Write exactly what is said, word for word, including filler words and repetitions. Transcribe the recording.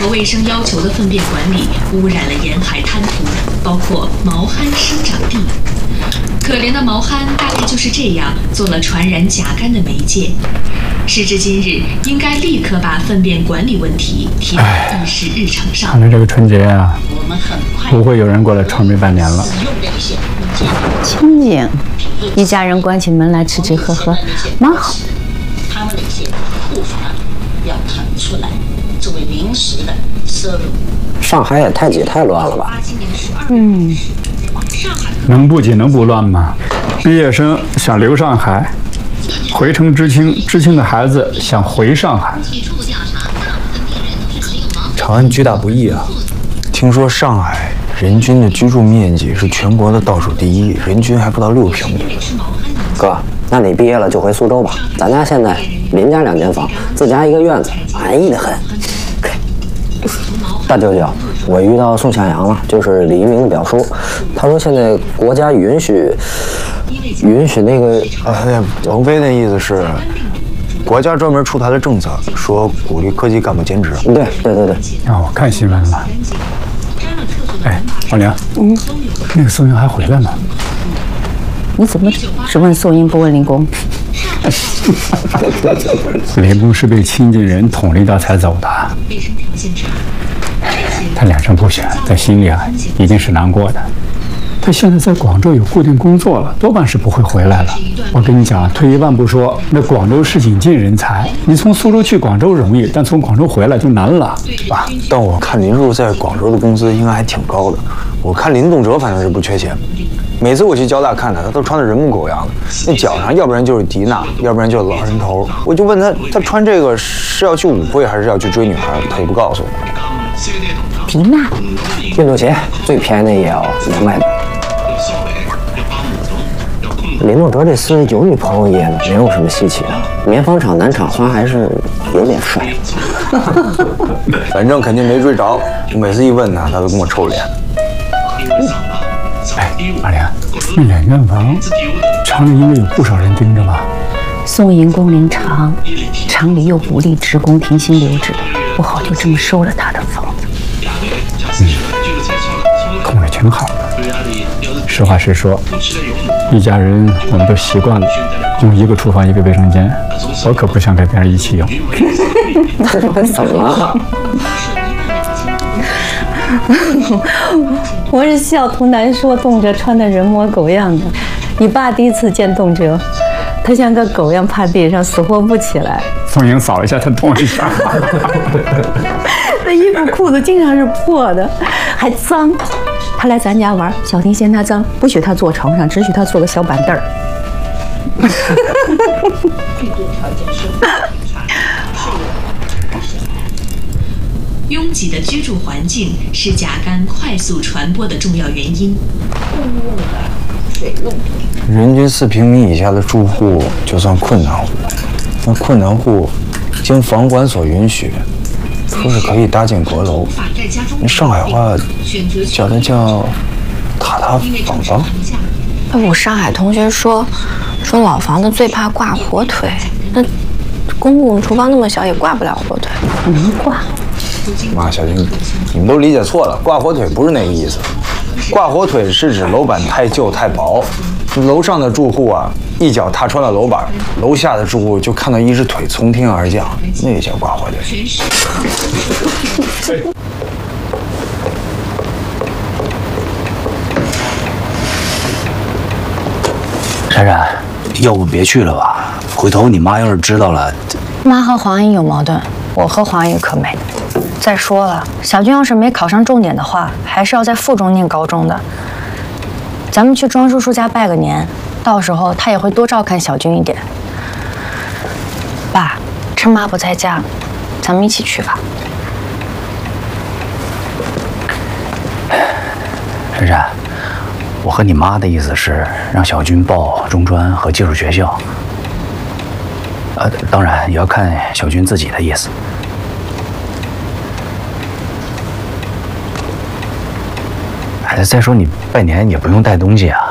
合卫生要求的粪便管理污染了沿海滩涂，包括毛蚶生长地。可怜的毛蚶大概就是这样做了传染甲肝的媒介。时至今日，应该立刻把粪便管理问题提到议事日程上。 看来这个春节啊，不会有人过来长霉半年了。 清静，一家人关起门来吃吃喝喝，蛮好。 他们的一些库房要腾出来作为临时的收入。 上海也太挤太乱了吧？ 嗯。 能不挤能不乱吗？毕业生想留上海，回城知青，知青的孩子想回上海。 长安居大不易啊！听说上海人均的居住面积是全国的倒数第一，人均还不到六平米。 哥，那你毕业了就回苏州吧。咱家现在邻家两间房，自家一个院子，安逸得很。大舅舅，我遇到宋向阳了，就是李一鸣的表叔。他说现在国家允许允许那个呃，王菲那意思是，国家专门出台了政策，说鼓励科级干部兼职。 对对对对。 啊，我看新闻了。哎，王玲，嗯，那个宋英还回来吗？ 你怎么只问宋英不问林公？ 林公是被亲近人捅了一刀才走的。他两声不选，在心里啊一定是难过的。他现在在广州有固定工作了，多半是不会回来了。我跟你讲，退一万步说，那广州是引进人才，你从苏州去广州容易，但从广州回来就难了， 啊！但我看林叔在广州的工资应该还挺高的。我看林动辄反正是不缺钱，每次我去交大看他，他都穿得人模狗样的，那脚上要不然就是迪娜，要不然就是老人头。我就问他，他穿这个是要去舞会还是要去追女孩？他也不告诉我。 迪娜， 运动鞋最便宜的也要两百多。林动辄这厮有女朋友也没有什么稀奇的，棉纺厂男厂花还是有点帅。 反正肯定没追着，我每次一问他，他都跟我臭脸。 哎，马莲，那两间房，厂里应该有不少人盯着吧？ 宋营工龄长，厂里又鼓励职工停薪留职，不好就这么收了他的房子。 嗯，空着挺好的。实话实说，一家人我们都习惯了用一个厨房一个卫生间，我可不想跟别人一起用。 怎么了？ 我是笑图难说，动辄穿得人模狗样的。你爸第一次见动辄，他像个狗样趴地上，死活不起来。 宋英扫一下，他动一下。 那衣服裤子经常是破的，还脏。他来咱家玩，小婷嫌他脏，不许他坐床上，只许他坐个小板凳儿。 拥挤的居住环境是甲肝快速传播的重要原因。 人均四平米以下的住户就算困难户，那困难户经房管所允许，说是可以搭建阁楼。那上海话叫它叫塔塔房房。 我上海同学说，说老房子最怕挂火腿，那公共厨房那么小也挂不了火腿， 能挂。 妈，小婷，你们都理解错了，挂火腿不是那个意思。挂火腿是指楼板太旧太薄，楼上的住户啊一脚踏穿了楼板，楼下的住户就看到一只腿从天而降，那也叫挂火腿。 珊珊，要不别去了吧？回头你妈要是知道了， 妈和黄姨有矛盾，我和黄姨可没。再说了，小军要是没考上重点的话，还是要在附中念高中的。咱们去庄叔叔家拜个年，到时候他也会多照看小军一点。爸，趁妈不在家，咱们一起去吧。 珊珊，我和你妈的意思是让小军报中专和技术学校。呃，当然也要看小军自己的意思。哎，再说你拜年也不用带东西啊。